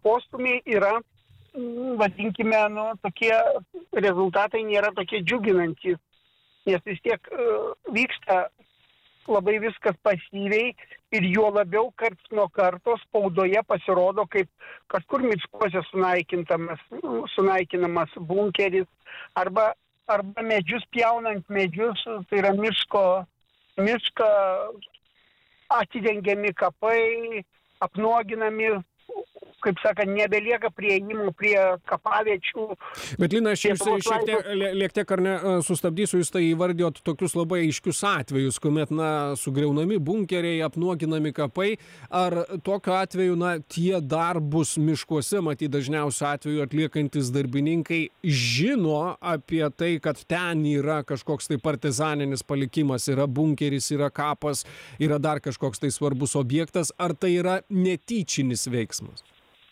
postumiai yra, vadinkime, tokie rezultatai nėra tokie džiuginantys, nes vis tiek vyksta labai viskas pasyviai ir juo labiau karts nuo karto spaudoje pasirodo, kaip kažkur miškuose sunaikinamas bunkeris arba medžius pjaunant medžius, tai yra mišką atidengiami kapai, apnuoginami, kaip sakant, nebelieka prieimų prie kapaviečių. Bet Lina, aš jūs šiek tiek ar ne sustabdysiu, jūs tai įvardijot tokius labai aiškius atvejus, kuomet, sugriaunami bunkeriai, apnuoginami kapai. Ar tokiu atveju, tie darbus miškuose, matyt, dažniausiu atveju atliekantis darbininkai žino apie tai, kad ten yra kažkoks tai partizaninis palikimas, yra bunkeris, yra kapas, yra dar kažkoks tai svarbus objektas, ar tai yra netyčinis veiksmas?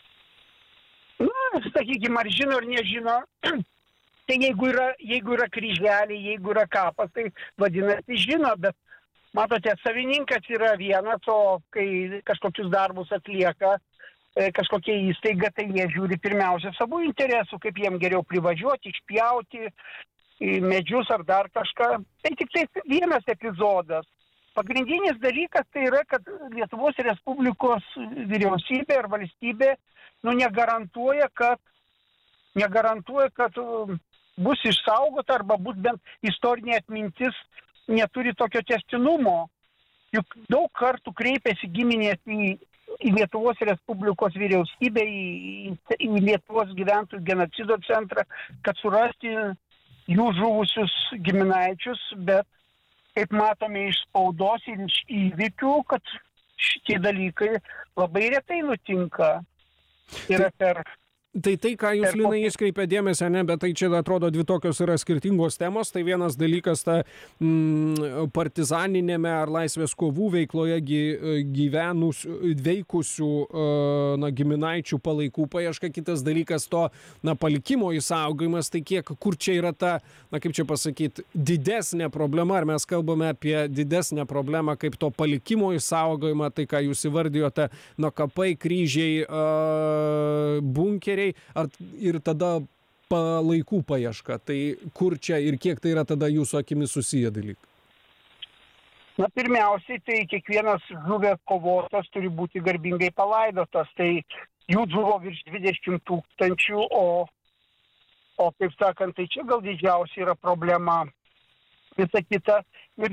Sakykime, ar žino ar nežino, tai jeigu yra kryželiai, jeigu yra kapas, tai vadinasi žino, bet matote, savininkas yra vienas, o kai kažkokius darbus atlieka kažkokia įstaiga, tai jie žiūri pirmiausia savo interesų, kaip jiem geriau privažiuoti, išpjauti medžius ar dar kažką. Tai tik tai vienas epizodas. Pagrindinis dalykas tai yra, kad Lietuvos Respublikos vyriausybė ar valstybė negarantuoja, kad bus išsaugota arba bus bent istorinė atmintis neturi tokio tęstinumo. Juk daug kartų kreipėsi giminės į Lietuvos Respublikos vyriausybę, į Lietuvos gyventojų genocido centrą, kad surasti jų žuvusius giminaičius, bet kaip matome iš spaudos ir iš įvykių, kad šitie dalykai labai retai nutinka. Yra per... Tai, ką jūs, Lina, iškreipė dėmesį, bet tai čia atrodo dvi tokios yra skirtingos temos. Tai vienas dalykas ta partizaninėme ar laisvės kovų veikloje veikusių giminaičių palaikų paieška. Kitas dalykas to palikimo išsaugojimas. Tai kur čia yra ta, kaip čia pasakyti, didesnė problema. Ar mes kalbame apie didesnę problemą kaip to palikimo išsaugojimą, tai ką jūs įvardijote, kapai, kryžiai, bunkeriai, ir tada palaikų paieška. Tai kur čia ir kiek tai yra tada jūsų akimis susiję dalykai? Pirmiausiai, tai kiekvienas žuvęs kovotojas turi būti garbingai palaidotas. Tai jų žuvo virš 20 000, o kaip sakant, tai čia gal didžiausia yra problema. Visa kita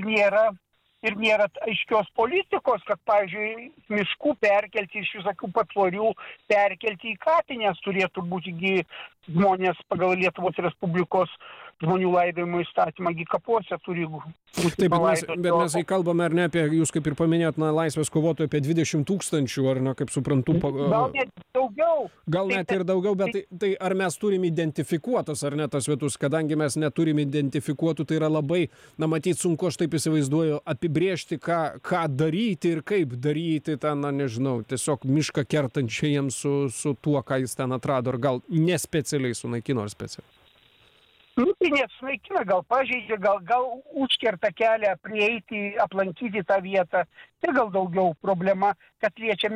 ir nėra aiškios politikos, kad, pavyzdžiui, miškų perkelti iš visokių patvorių, perkelti į kapines turėtų būti žmonės pagal Lietuvos Respublikos žmonių laidojimo įstatymą, kapuose turi būti palaidoti. Bet mes kalbame, ar ne, apie, jūs kaip ir paminėjot, laisvės kovotojų apie 20 000, ar ne, kaip suprantu. Gal net daugiau. Gal net ir daugiau, bet tai ar mes turim identifikuotas, ar ne, tas vietus, kadangi mes neturim identifikuotų, tai yra labai, matyt, sunku, aš taip įsivaizduoju, apibrėžti, ką daryti ir kaip daryti ten, nežinau, tiesiog mišką kertančiajams su tuo, ką jis ten atrado, ar gal nespecialiai sunaikino, ar specialiai. Tai nesunaikina, gal pažeidžia, gal užkerta kelią prieiti, aplankyti tą vietą. Tai gal daugiau problema, kad liečia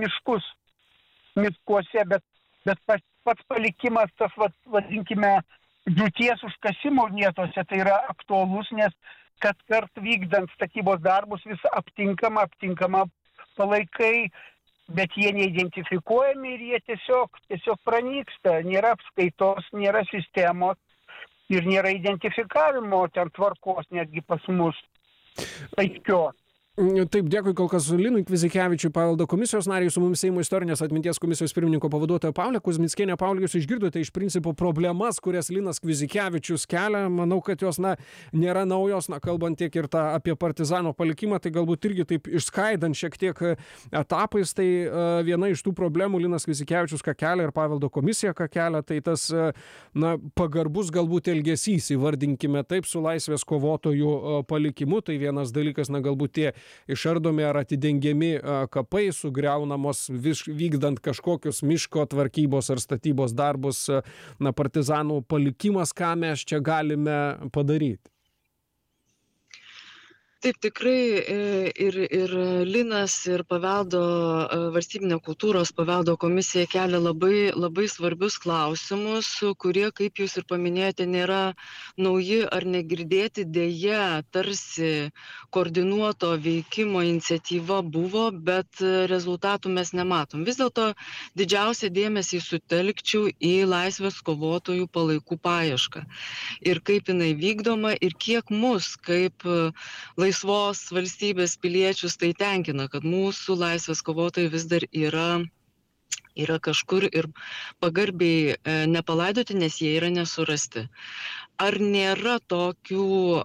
miškuose, bet pats palikimas, tas, vadinkime, žūties užkasimo vietose, tai yra aktualus, nes kad vykdant statybos darbus vis aptinkama palaikai, bet jie neidentifikuojami ir jie tiesiog pranyksta. Nėra apskaitos, nėra sistemos. Ir nėra identifikavimo ten tvarkos netgi pas mus aiškios. Taip, dėkui kol kas Linui Kvizikevičiui, Paveldo komisijos nariui, su mumis Seimo istorinės atminties komisijos pirmininko pavaduotoja Paulė Kuzmickienė. Paulė, jūs išgirdote iš principo problemas, kurias Linas Kvizikevičius kelia. Manau, kad jos nėra naujos, kalbant tiek ir apie partizano palikimą, tai galbūt irgi taip išskaidant šiek tiek etapais. Tai viena iš tų problemų Linas Kvizikevičius ką kelia ir Paveldo komisija ką kelia, tai tas pagarbus galbūt elgesys, įvardinkime taip, su laisvės kovotojų palikimu. Tai vienas dalykas, galbūt tie išardomi ar atidengiami kapai, sugriaunamos vykdant kažkokius miško tvarkybos ar statybos darbus, partizanų palikimas, ką mes čia galime padaryti? Taip, tikrai ir Linas, ir valstybinė kultūros paveldo komisija kelia labai svarbius klausimus, kurie, kaip jūs ir paminėjote, nėra nauji ar negirdėti. Deja, tarsi koordinuoto veikimo iniciatyva buvo, bet rezultatų mes nematom. Vis dėlto didžiausią dėmesį sutelkčiau į laisvės kovotojų palaikų paiešką. Ir kaip jinai vykdoma, ir kiek mus, kaip laisvos valstybės piliečius, tai tenkina, kad mūsų laisvės kovotojai vis dar yra kažkur ir pagarbiai nepalaidoti, nes jie yra nesurasti. Ar nėra tokių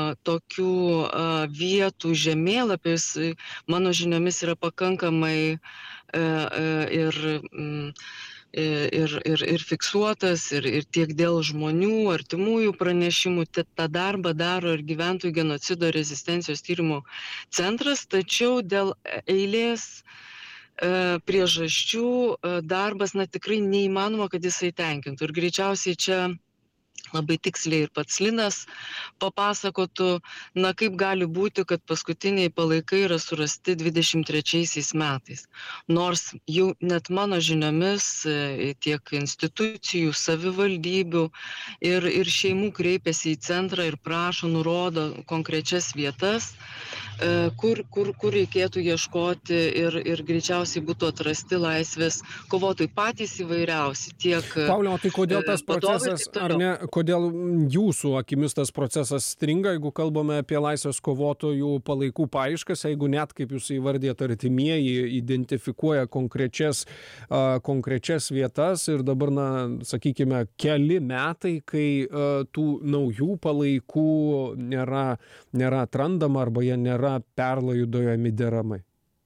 vietų žemėlapis, mano žiniomis yra pakankamai ir fiksuotas, ir tiek dėl žmonių, artimųjų pranešimų. Ta darbą daro ir gyventojų genocido rezistencijos tyrimų centras, tačiau dėl eilės priežasčių darbas tikrai neįmanoma, kad jisai tenkintų. Ir greičiausiai čia labai tiksliai ir pats Linas papasakotų, kaip gali būti, kad paskutiniai palaikai yra surasti 23 metais. Nors jau net mano žiniomis tiek institucijų, savivaldybių ir šeimų kreipiasi į centrą ir prašo, nurodo konkrečias vietas, kur reikėtų ieškoti ir greičiausiai būtų atrasti laisvės kovotojai patys įvairiausi. Pauliau, tai kodėl tas procesas, ar ne, kodėl jūsų akimis tas procesas stringa, jeigu kalbame apie laisvės kovotojų palaikų paieškas, jeigu net, kaip jūs įvardėte, artimieji identifikuoja konkrečias vietas ir dabar, sakykime, keli metai, kai tų naujų palaikų nėra atrandama arba jie nėra perlaidojami deramai?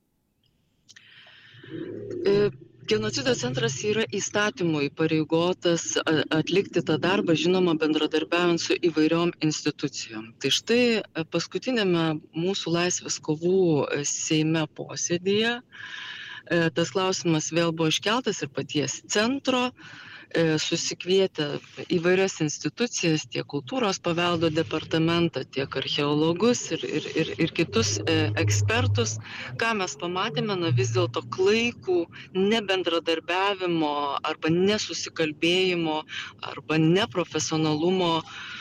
Genocido centras yra įstatymų įpareigotas atlikti tą darbą, žinoma, bendradarbiaujant su įvairiom institucijom. Tai štai paskutinėme mūsų laisvės kovų Seime posėdyje tas klausimas vėl buvo iškeltas ir paties centro, susikvietę įvairias institucijas, tiek kultūros paveldo departamentą, tiek archeologus ir kitus ekspertus. Ką mes pamatėme, vis dėlto klaikų nebendradarbiavimo arba nesusikalbėjimo arba neprofesionalumo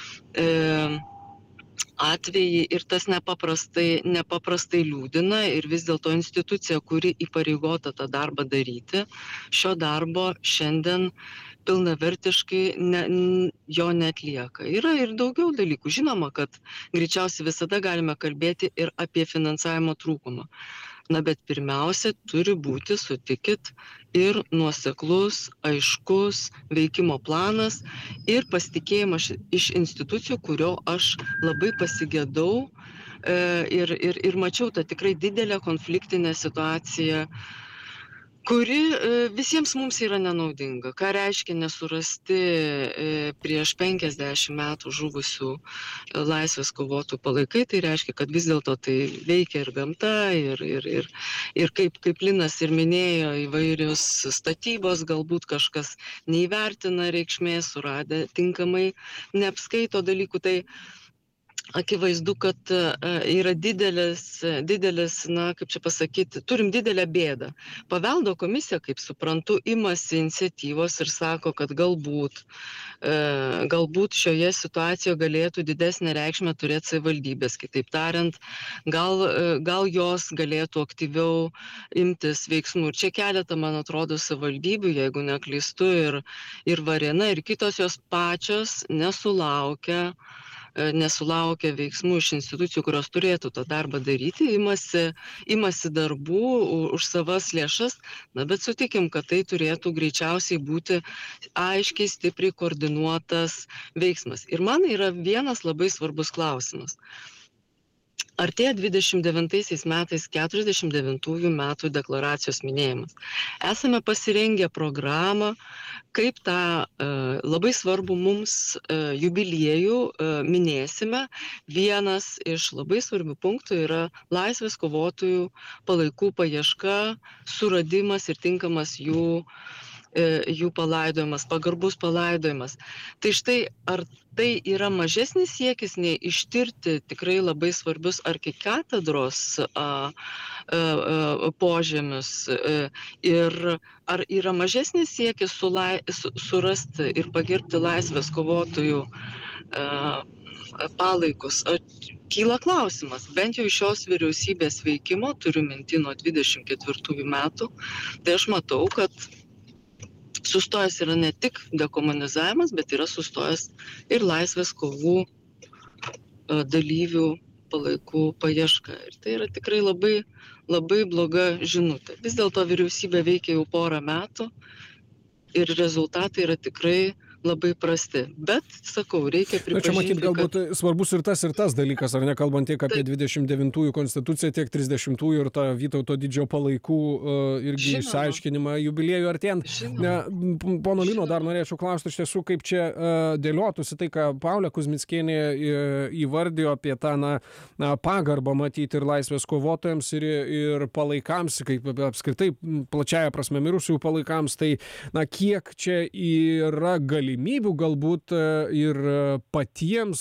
atvejai, ir tas nepaprastai liūdina, ir vis dėlto institucija, kuri įpareigota tą darbą daryti, šio darbo šiandien pilnavertiškai jo neatlieka. Yra ir daugiau dalykų. Žinoma, kad greičiausiai visada galime kalbėti ir apie finansavimo trūkumą. Bet pirmiausia, turi būti, sutikit, ir nuoseklus, aiškus veikimo planas ir pasitikėjimas iš institucijų, kurio aš labai pasigedau ir mačiau tą tikrai didelę konfliktinę situaciją, kuri visiems mums yra nenaudinga. Ką reiškia nesurasti prieš 50 metų žuvusių laisvės kovotojų palaikai, tai reiškia, kad vis dėlto tai veikia ir gamta, ir kaip Linas ir minėjo, įvairios statybos, galbūt kažkas neįvertina reikšmės, suradę tinkamai neapskaito dalykų. Tai akivaizdu, kad yra didelis, kaip čia pasakyti, turim didelę bėdą. Paveldo komisija, kaip suprantu, imasi iniciatyvos ir sako, kad galbūt šioje situacijoje galėtų didesnę reikšmę turėti savivaldybės. Kitaip tariant, gal jos galėtų aktyviau imtis veiksmų. Ir čia keletą, man atrodo, savivaldybių, jeigu neklystu, ir Varėna, ir kitos jos pačios nesulaukia veiksmų iš institucijų, kurios turėtų tą darbą daryti, imasi darbų už savas lėšas, bet sutikim, kad tai turėtų greičiausiai būti aiškiai, stipriai koordinuotas veiksmas. Ir man yra vienas labai svarbus klausimas. Artėja 29 metais 49 metų deklaracijos minėjimas. Esame pasirengę programą, kaip tą labai svarbu mums jubiliejų minėsime. Vienas iš labai svarbių punktų yra laisvės kovotojų palaikų paieška, suradimas ir tinkamas jų jų palaidojimas, pagarbus palaidojimas. Tai štai, ar tai yra mažesnis siekis nei ištirti tikrai labai svarbius arkikatedros požemius ir ar yra mažesnis siekis surasti ir pagerbti laisvės kovotojų palaikus? Kyla klausimas, bent jau iš šios vyriausybės veikimo, turiu minty nuo 24 metų, tai aš matau, kad sustojęs yra ne tik dekomunizavimas, bet yra sustojęs ir laisvės kovų dalyvių palaikų paieška. Ir tai yra tikrai labai, labai bloga žinutė. Vis dėlto vyriausybė veikia jau porą metų ir rezultatai yra tikrai labai prasti. Bet, sakau, reikia pripažinti, čia matyt, galbūt svarbus ir tas dalykas, ar ne, kalbant tiek apie 29-ųjų konstituciją, tiek 30-ųjų ir tą Vytauto didžiojo palaikų irgi išsiaiškinimą jubiliejų artėjant. Pono Lino dar norėčiau klausti iš tiesų, kaip čia dėliotųsi tai, ką Paulė Kuzmickienė įvardijo apie tą pagarbą matyti ir laisvės kovotojams, ir palaikams, kaip apskritai plačiaja prasme mirusiųjų palaikams, tai kiek čia yra galimybių galbūt ir patiems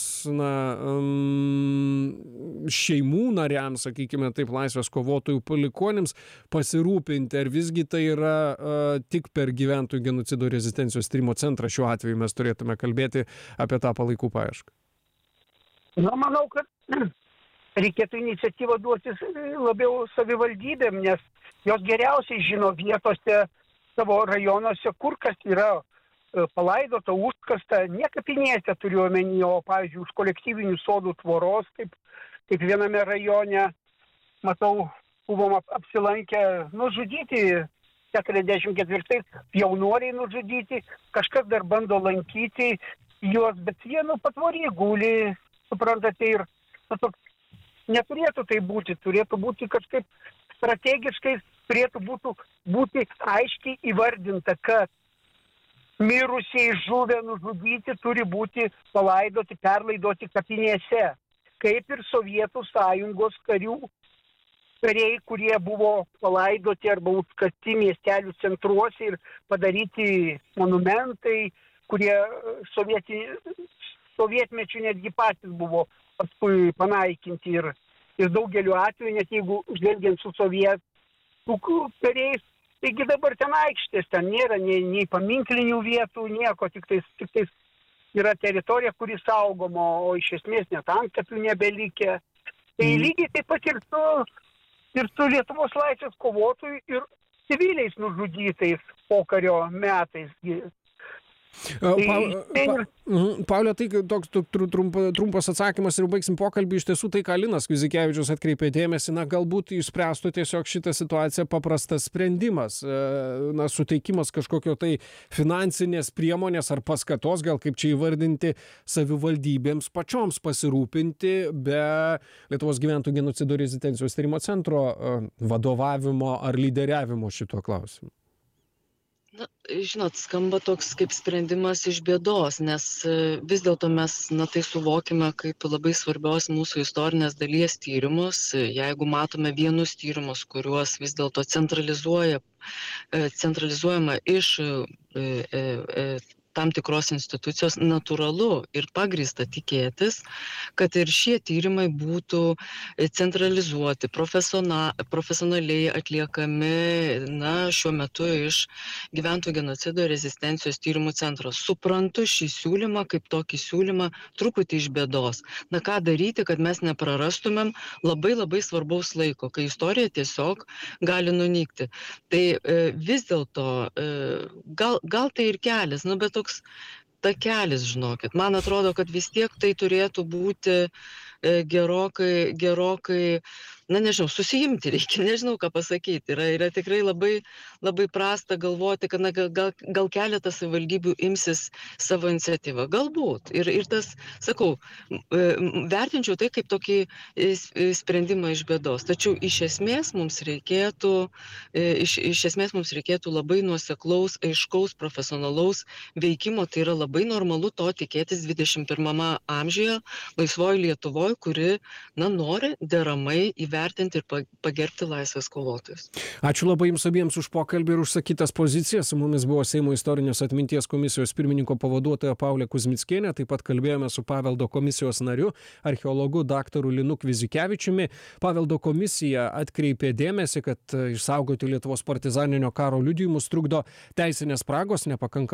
šeimų nariams, sakykime taip, laisvės kovotojų palikuonims pasirūpinti, ar visgi tai yra tik per gyventojų genocido rezistencijos tyrimo centrą šiuo atveju mes turėtume kalbėti apie tą palaikų paiešką? Manau, kad reikėtų iniciatyvą duoti labiau savivaldybėm, nes jos geriausiai žino vietose, savo rajonuose, kur kas yra palaidota, užkasta, ne kapinėse turiu omeny, o, pavyzdžiui, už kolektyvinių sodų tvoros, kaip viename rajone, matau, buvom apsilankę, nužudyti 44 jaunuoliai nužudyti, kažkas dar bando lankyti juos, bet jie patvory guli, suprantate, ir neturėtų tai būti, turėtų būti kažkaip strategiškai, turėtų būti aiškiai įvardinta, kad mirusieji žuvę nužudyti turi būti palaidoti, perlaidoti kapinėse, kaip ir Sovietų sąjungos kariai, kurie buvo palaidoti arba užkasti miestelių centruose ir padaryti monumentai, kurie sovietmečių netgi patys buvo paskui panaikinti ir daugeliu atveju, net jeigu žvelgiant su sovietų kariais, taigi dabar ten aikštės, ten nėra nei paminklinių vietų, nieko, tik tais yra teritorija, kuri saugoma, o iš esmės net antkapių nebelikę. Tai lygiai taip pat ir su Lietuvos laisvės kovotojų ir civiliais nužudytais pokario metais. Paulė, tai toks trumpas atsakymas ir baigsim pokalbį. Iš tiesų tai, ką Linas Kvizikevičius atkreipė dėmesį, galbūt išspręstų tiesiog šitą situaciją paprastas sprendimas, suteikimas kažkokio tai finansinės priemonės ar paskatos, gal kaip čia įvardinti, savivaldybėms pačioms pasirūpinti be Lietuvos gyventojų genocido rezistencijos tyrimo centro vadovavimo ar lyderiavimo šituo klausimu. Na, žinot, skamba toks kaip sprendimas iš bėdos, nes vis dėlto mes tai suvokime kaip labai svarbios mūsų istorinės dalies tyrimus. Jeigu matome vienus tyrimus, kuriuos vis dėlto centralizuojama iš tam tikros institucijos, natūralu ir pagrįsta tikėtis, kad ir šie tyrimai būtų centralizuoti, profesionaliai atliekami, šiuo metu iš gyventojų genocido rezistencijos tyrimų centro. Suprantu šį siūlymą kaip tokį siūlymą truputį iš bėdos. Ką daryti, kad mes neprarastumėm labai labai svarbaus laiko, kai istorija tiesiog gali nunykti. Tai vis dėlto, gal tai ir kelias, bet toks takelis, žinokit. Man atrodo, kad vis tiek tai turėtų būti gerokai, nežinau, susijimti reikia, nežinau ką pasakyti. Yra tikrai labai, labai prasta galvoti, kad gal keletas savivaldybių imsis savo iniciatyvą. Galbūt. Ir tas, sakau, vertinčiau tai kaip tokį sprendimą iš bėdos. Tačiau iš esmės mums reikėtų labai nuoseklaus, aiškaus, profesionalaus veikimo. Tai yra labai normalu to tikėtis 21 amžiuje, laisvoje Lietuvoje, kuri, nori deramai įvertinti ir pagerbti laisvės kovotojus. Ačiū labai Jums abiems už pokalbį ir užsakytas pozicijas. Su mumis buvo Seimo istorinės atminties komisijos pirmininko pavaduotoja Paulė Kuzmickienė. Taip pat kalbėjome su paveldo komisijos nariu, archeologu daktaru Linu Kvizikevičiumi. Paveldo komisija atkreipė dėmesį, kad išsaugoti Lietuvos partizaninio karo liudijimus trukdo teisinės spragos, nepakankamai